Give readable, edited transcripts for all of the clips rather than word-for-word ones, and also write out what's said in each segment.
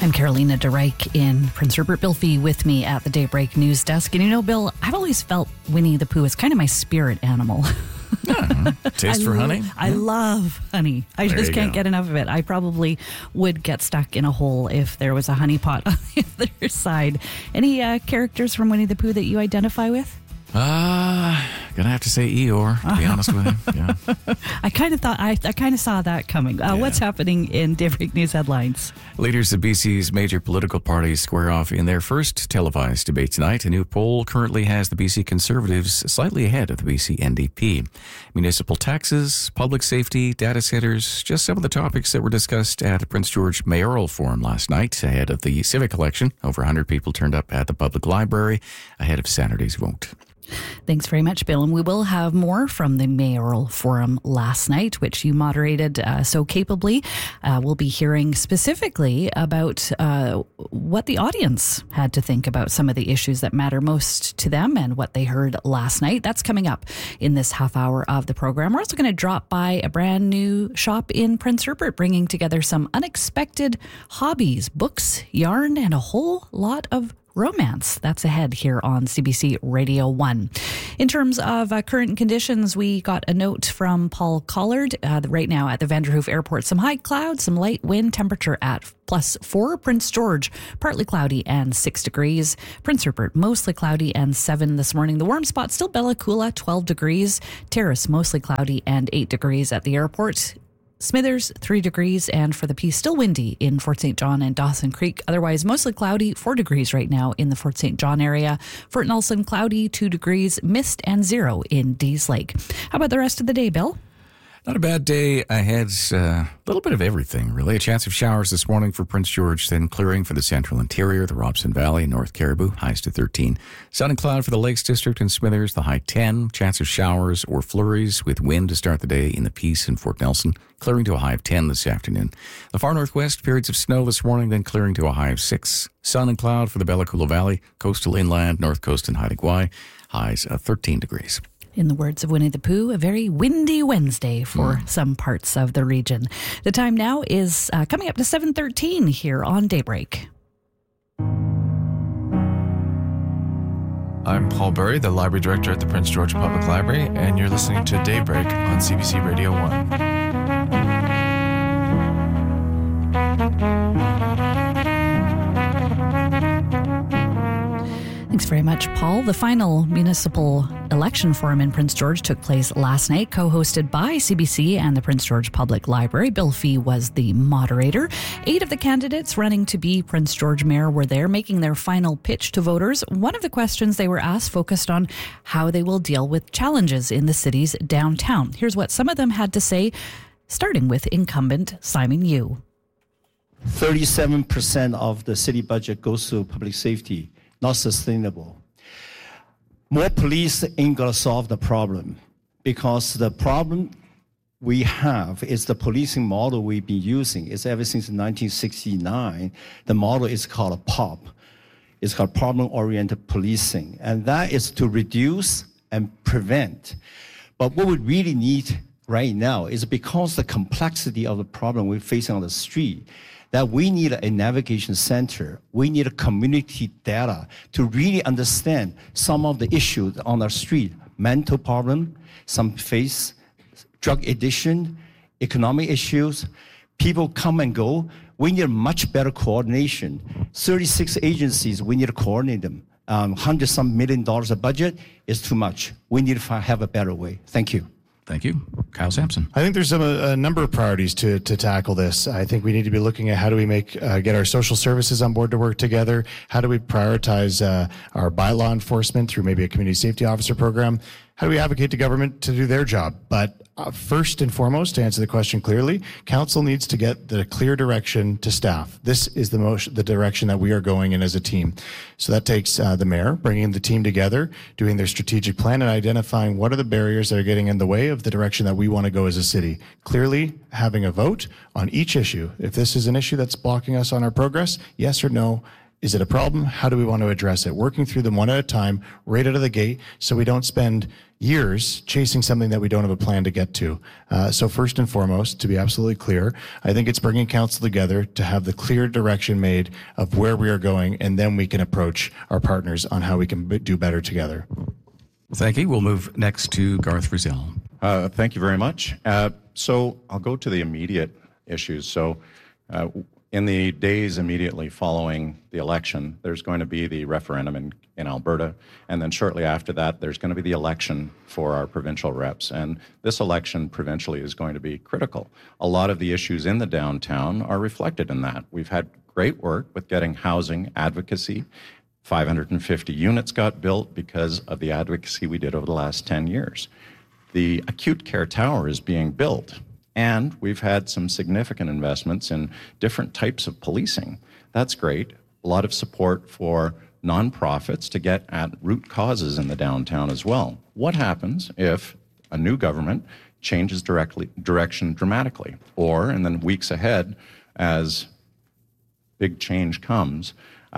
I'm Carolina DeReich in Prince Rupert. Bill Fee with me at the Daybreak News Desk. And you know, Bill, I've always felt Winnie the Pooh is kind of my spirit animal. Taste for honey? I love honey. I just can't get enough of it. I probably would get stuck in a hole if there was a honey pot on the other side. Any characters from Winnie the Pooh that you identify with? Gonna have to say Eeyore, to be honest with you. Yeah. I kind of saw that coming. What's happening in Daybreak News headlines? Leaders of BC's major political parties square off in their first televised debate tonight. A new poll currently has the BC Conservatives slightly ahead of the BC NDP. Municipal taxes, public safety, data centers, just some of the topics that were discussed at Prince George Mayoral Forum last night ahead of the civic election. Over 100 people turned up at the public library ahead of Saturday's vote. Thanks very much, Bill. And we will have more from the Mayoral Forum last night, which you moderated so capably. We'll be hearing specifically about what the audience had to think about some of the issues that matter most to them and what they heard last night. That's coming up in this half hour of the program. We're also going to drop by a brand new shop in Prince Rupert, bringing together some unexpected hobbies, books, yarn, and a whole lot of romance. That's ahead here on CBC Radio 1. In terms of current conditions, we got a note from Paul Collard right now at the Vanderhoof Airport. Some high clouds, some light wind, temperature at +4. Prince George, partly cloudy and 6 degrees. Prince Rupert, mostly cloudy and 7 this morning. The warm spot still Bella Coola, 12 degrees. Terrace, mostly cloudy and 8 degrees at the airport. Smithers, 3 degrees, and for the Peace, still windy in Fort St. John and Dawson Creek. Otherwise, mostly cloudy, 4 degrees right now in the Fort St. John area. Fort Nelson, cloudy, 2 degrees, mist and 0 in Dease Lake. How about the rest of the day, Bill? Not a bad day ahead. A little bit of everything, really. A chance of showers this morning for Prince George, then clearing for the central interior, the Robson Valley, North Caribou, highs to 13. Sun and cloud for the Lakes District and Smithers, the high 10. Chance of showers or flurries with wind to start the day in the Peace and Fort Nelson, clearing to a high of 10 this afternoon. The far northwest, periods of snow this morning, then clearing to a high of 6. Sun and cloud for the Bella Coola Valley, coastal inland, North Coast and Haida Gwaii, highs of 13 degrees. In the words of Winnie the Pooh, a very windy Wednesday for some parts of the region. The time now is coming up to 7:13 here on Daybreak. I'm Paul Burry, the Library Director at the Prince George Public Library, and you're listening to Daybreak on CBC Radio 1. Thanks very much, Paul. The final municipal election forum in Prince George took place last night, co-hosted by CBC and the Prince George Public Library. Bill Fee was the moderator. 8 of the candidates running to be Prince George Mayor were there, making their final pitch to voters. One of the questions they were asked focused on how they will deal with challenges in the city's downtown. Here's what some of them had to say, starting with incumbent Simon Yu. 37% of the city budget goes to public safety. Not sustainable. More police ain't gonna solve the problem, because the problem we have is the policing model we've been using. It's ever since 1969. The model is called a POP. It's called problem-oriented policing, and that is to reduce and prevent. But what we really need right now is, because the complexity of the problem we're facing on the street, that we need a navigation center. We need a community data to really understand some of the issues on our street. Mental problem, some face, drug addiction, economic issues. People come and go. We need much better coordination. 36 agencies, we need to coordinate them. $100-some million of budget is too much. We need to have a better way. Thank you. Thank you. Kyle Sampson. I think there's a number of priorities to tackle this. I think we need to be looking at how do we get our social services on board to work together? How do we prioritize our bylaw enforcement through maybe a community safety officer program? How do we advocate to government to do their job? But first and foremost, to answer the question clearly, council needs to get the clear direction to staff. This is the direction that we are going in as a team. So that takes the mayor bringing the team together, doing their strategic plan, and identifying what are the barriers that are getting in the way of the direction that we want to go as a city. Clearly having a vote on each issue. If this is an issue that's blocking us on our progress, yes or no, Is it a problem? How do we want to address it? Working through them one at a time, right out of the gate, so we don't spend years chasing something that we don't have a plan to get to. So first and foremost, to be absolutely clear, I think it's bringing council together to have the clear direction made of where we are going, and then we can approach our partners on how we can do better together. Thank you. We'll move next to Garth Frizzell. Thank you very much. So I'll go to the immediate issues. So in the days immediately following the election, there's going to be the referendum in Alberta, and then shortly after that, there's going to be the election for our provincial reps. And this election provincially is going to be critical. A lot of the issues in the downtown are reflected in that. We've had great work with getting housing advocacy. 550 units got built because of the advocacy we did over the last 10 years. The acute care tower is being built, and we've had some significant investments in different types of policing. That's great. A lot of support for nonprofits to get at root causes in the downtown as well. What happens if a new government changes direction dramatically, or in the weeks ahead, as big change comes,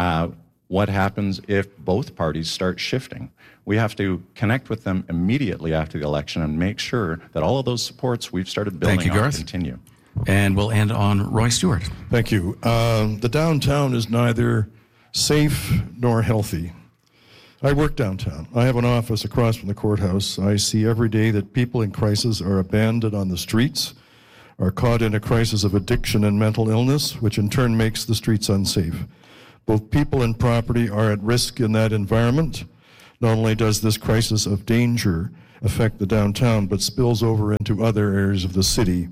what happens if both parties start shifting? We have to connect with them immediately after the election and make sure that all of those supports we've started building Thank you, Garth. continue. And we'll end on Roy Stewart. Thank you. The downtown is neither safe nor healthy. I work downtown. I have an office across from the courthouse. I see every day that people in crisis are abandoned on the streets, are caught in a crisis of addiction and mental illness, which in turn makes the streets unsafe. Both people and property are at risk in that environment. Not only does this crisis of danger affect the downtown, but spills over into other areas of the city.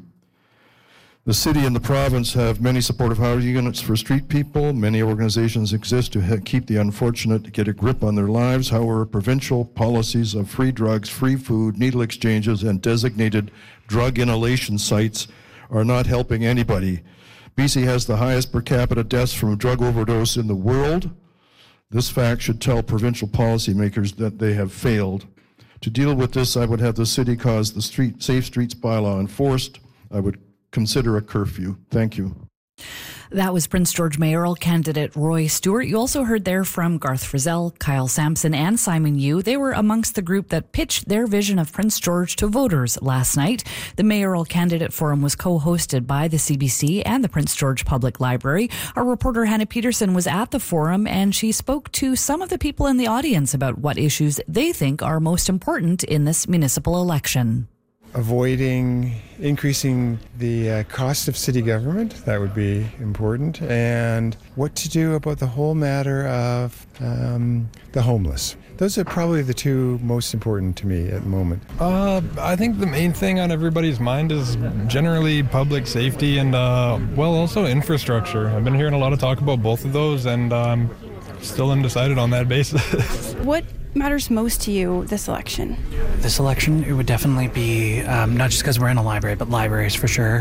The city and the province have many supportive housing units for street people. Many organizations exist to keep the unfortunate to get a grip on their lives. However, provincial policies of free drugs, free food, needle exchanges, and designated drug inhalation sites are not helping anybody. BC has the highest per capita deaths from drug overdose in the world. This fact should tell provincial policymakers that they have failed. To deal with this, I would have the city cause the Safe Streets bylaw enforced. I would consider a curfew. Thank you. That was Prince George mayoral candidate Roy Stewart. You also heard there from Garth Frizzell, Kyle Sampson, and Simon Yu. They were amongst the group that pitched their vision of Prince George to voters last night. The mayoral candidate forum was co-hosted by the CBC and the Prince George Public Library. Our reporter Hannah Peterson was at the forum, and she spoke to some of the people in the audience about what issues they think are most important in this municipal election. Avoiding increasing the cost of city government, that would be important, and what to do about the whole matter of the homeless. Those are probably the two most important to me at the moment. I think the main thing on everybody's mind is generally public safety and, also infrastructure. I've been hearing a lot of talk about both of those, and I'm still undecided on that basis. What matters most to you this election? This election, it would definitely be, not just because we're in a library, but libraries for sure,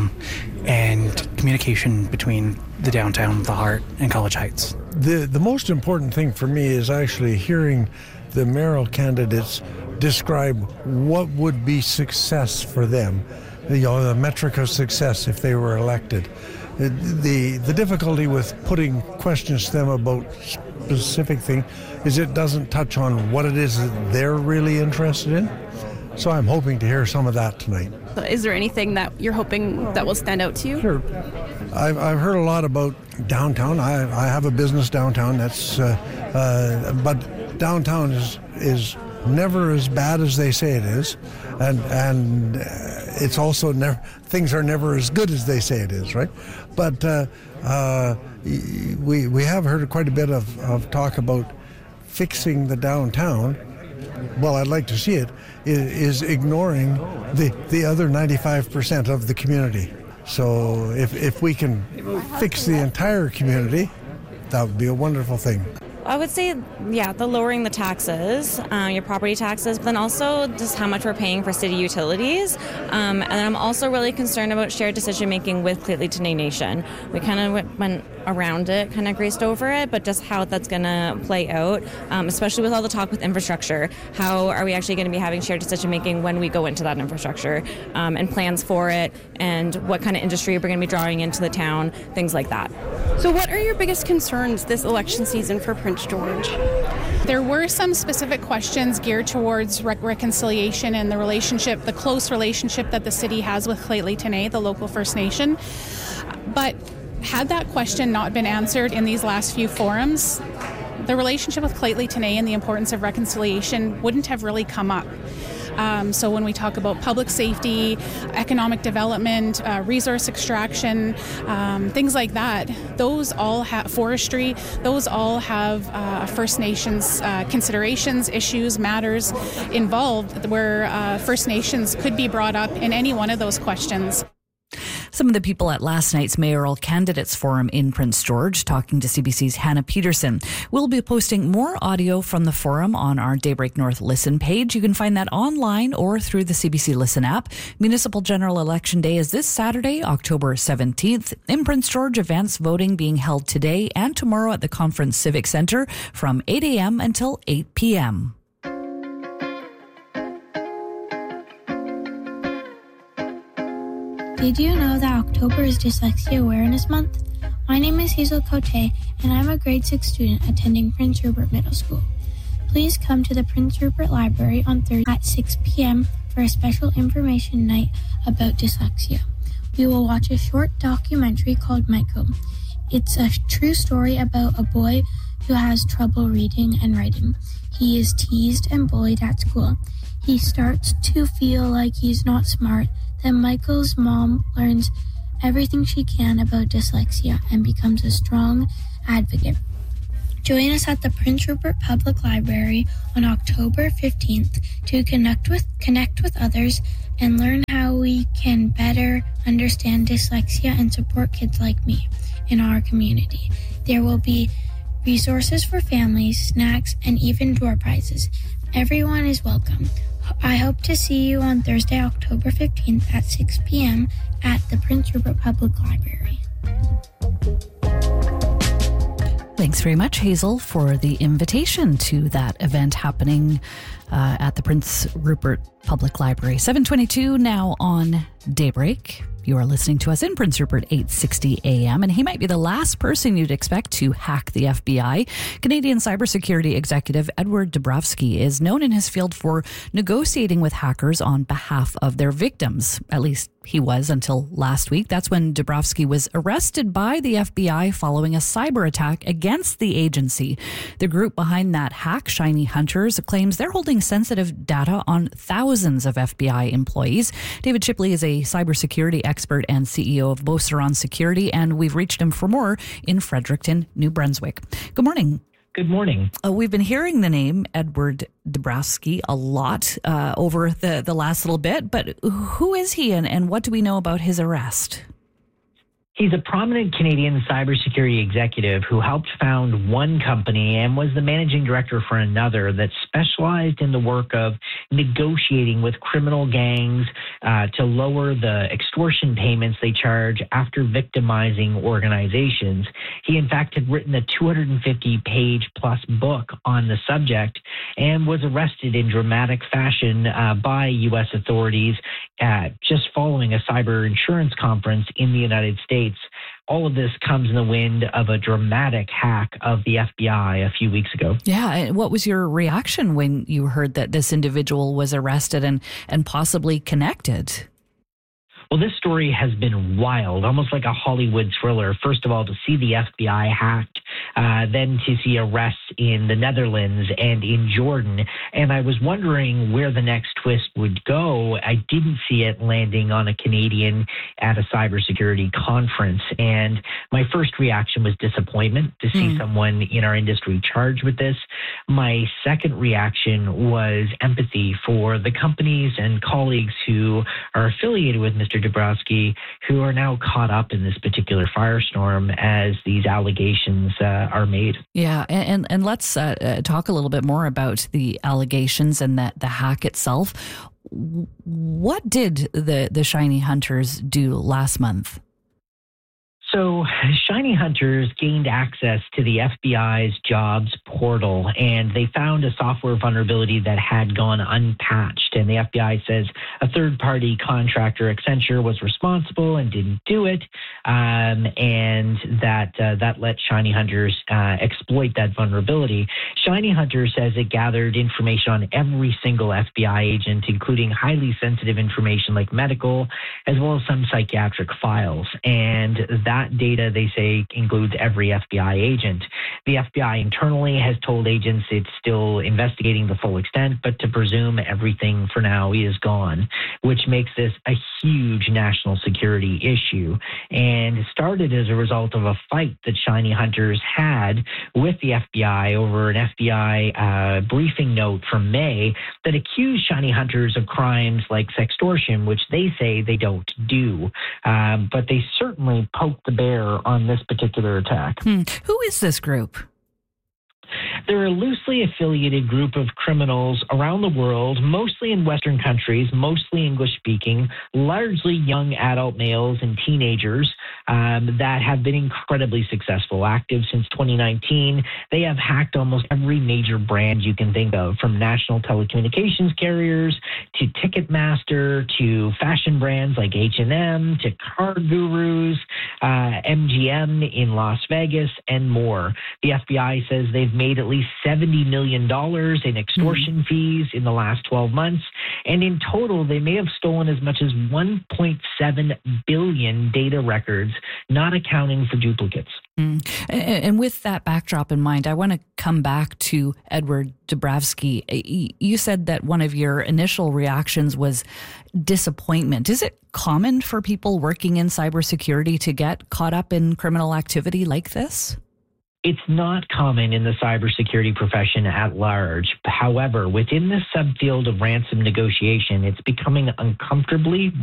and communication between the downtown, the heart, and College Heights. The most important thing for me is actually hearing the mayoral candidates describe what would be success for them, the metric of success if they were elected. The difficulty with putting questions to them about specific thing is it doesn't touch on what it is that they're really interested in. So I'm hoping to hear some of that tonight. Is there anything that you're hoping that will stand out to you? Sure. I've heard a lot about downtown. I have a business downtown. But downtown is never as bad as they say it is, and it's also things are never as good as they say it is, right? But we have heard quite a bit of talk about fixing the downtown. Well, I'd like to see it is ignoring the other 95% of the community. So if we can fix the entire community, that would be a wonderful thing. I would say, the lowering the taxes, your property taxes, but then also just how much we're paying for city utilities. And then I'm also really concerned about shared decision-making with Lheidli T'enneh Nation. We kind of went around it, kind of grazed over it, but just how that's going to play out, especially with all the talk with infrastructure. How are we actually going to be having shared decision-making when we go into that infrastructure, and plans for it, and what kind of industry we're going to be drawing into the town, things like that. So what are your biggest concerns this election season for Prince George? There were some specific questions geared towards reconciliation and the close relationship that the city has with Lheidli T'enneh, the local First Nation. But had that question not been answered in these last few forums, the relationship with Lheidli T'enneh and the importance of reconciliation wouldn't have really come up. So when we talk about public safety, economic development, resource extraction, things like that, those all have forestry, those all have First Nations considerations, issues, matters involved where First Nations could be brought up in any one of those questions. Some of the people at last night's mayoral candidates forum in Prince George talking to CBC's Hannah Peterson. We'll be posting more audio from the forum on our Daybreak North Listen page. You can find that online or through the CBC Listen app. Municipal General Election Day is this Saturday, October 17th. In Prince George, events voting being held today and tomorrow at the Conference Civic Centre from 8 a.m. until 8 p.m. Did you know that October is Dyslexia Awareness Month? My name is Hazel Cote, and I'm a grade 6 student attending Prince Rupert Middle School. Please come to the Prince Rupert Library on Thursday at 6 p.m. for a special information night about dyslexia. We will watch a short documentary called Michael. It's a true story about a boy who has trouble reading and writing. He is teased and bullied at school. He starts to feel like he's not smart. Then Michael's mom learns everything she can about dyslexia and becomes a strong advocate. Join us at the Prince Rupert Public Library on October 15th to connect with others and learn how we can better understand dyslexia and support kids like me in our community. There will be resources for families, snacks, and even door prizes. Everyone is welcome. I hope to see you on Thursday, October 15th at 6 p.m. at the Prince Rupert Public Library. Thanks very much, Hazel, for the invitation to that event happening at the Prince Rupert Public Library. 7:22 now on Daybreak. You are listening to us in Prince Rupert, 860 AM, and he might be the last person you'd expect to hack the FBI. Canadian cybersecurity executive Edward Dubrovsky is known in his field for negotiating with hackers on behalf of their victims. At least he was until last week. That's when Dubrovsky was arrested by the FBI following a cyber attack against the agency. The group behind that hack, Shiny Hunters, claims they're holding sensitive data on thousands of FBI employees. David Shipley is a cybersecurity expert and CEO of Beauceron Security, and we've reached him for more in Fredericton, New Brunswick. Good morning. Good morning. We've been hearing the name Edward Dubrovsky a lot over the last little bit, but who is he and what do we know about his arrest? He's a prominent Canadian cybersecurity executive who helped found one company and was the managing director for another that specialized in the work of negotiating with criminal gangs to lower the extortion payments they charge after victimizing organizations. He, in fact, had written a 250-page plus book on the subject and was arrested in dramatic fashion by U.S. authorities just following a cyber insurance conference in the United States. All of this comes in the wind of a dramatic hack of the FBI a few weeks ago. Yeah. And what was your reaction when you heard that this individual was arrested and possibly connected? Well, this story has been wild, almost like a Hollywood thriller. First of all, to see the FBI hacked, then to see arrests in the Netherlands and in Jordan. And I was wondering where the next twist would go. I didn't see it landing on a Canadian at a cybersecurity conference. And my first reaction was disappointment to see someone in our industry charged with this. My second reaction was empathy for the companies and colleagues who are affiliated with Mr. Dubrovsky, who are now caught up in this particular firestorm as these allegations are made. Yeah, and let's talk a little bit more about the allegations and the hack itself. What did the Shiny Hunters do last month? So Shiny Hunters gained access to the FBI's jobs portal, and they found a software vulnerability that had gone unpatched. And the FBI says a third-party contractor, Accenture, was responsible and didn't do it. And and that let Shiny Hunters exploit that vulnerability. Shiny Hunter says it gathered information on every single FBI agent, including highly sensitive information like medical, as well as some psychiatric files. And that data, they say, includes every FBI agent. The FBI internally has told agents it's still investigating the full extent, but to presume everything for now is gone, which makes this a huge national security issue. And it started as a result of a fight that Shiny Hunters had with the FBI over an FBI briefing note from May that accused Shiny Hunters of crimes like sextortion, which they say they don't do. But they certainly poked the bear on this particular attack. Who is this group? They're a loosely affiliated group of criminals around the world, mostly in Western countries, mostly English-speaking, largely young adult males and teenagers that have been incredibly successful. Active since 2019, they have hacked almost every major brand you can think of, from national telecommunications carriers to Ticketmaster to fashion brands like H&M to car gurus, MGM in Las Vegas, and more. The FBI says they've made at least $70 million in extortion fees in the last 12 months. And in total, they may have stolen as much as 1.7 billion data records, not accounting for duplicates. And with that backdrop in mind, I want to come back to Edward Dubravsky. You said that one of your initial reactions was disappointment. Is it common for people working in cybersecurity to get caught up in criminal activity like this? It's not common in the cybersecurity profession at large. However, within the subfield of ransom negotiation, it's becoming uncomfortably